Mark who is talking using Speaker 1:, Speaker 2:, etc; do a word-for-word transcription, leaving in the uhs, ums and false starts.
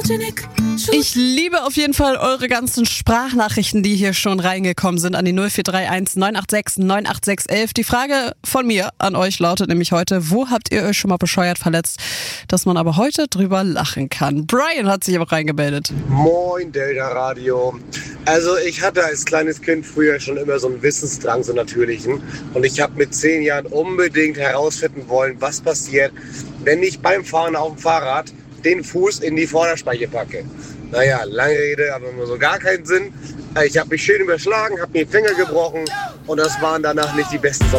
Speaker 1: Ich liebe auf jeden Fall eure ganzen Sprachnachrichten, die hier schon reingekommen sind an die null vier drei eins neun acht sechs neun acht sechs elf. Die Frage von mir an euch lautet nämlich heute, wo habt ihr euch schon mal bescheuert verletzt, dass man aber heute drüber lachen kann? Brian hat sich auch reingemeldet.
Speaker 2: Moin Delta Radio. Also ich hatte als kleines Kind früher schon immer so einen Wissensdrang, so natürlichen. Und ich habe mit zehn Jahren unbedingt herausfinden wollen, was passiert, wenn ich beim Fahren auf dem Fahrrad den Fuß in die Vorderspeiche packe. Naja, lange Rede, aber nur so gar keinen Sinn. Ich habe mich schön überschlagen, habe mir die Finger gebrochen und das waren danach nicht die besten Sommer.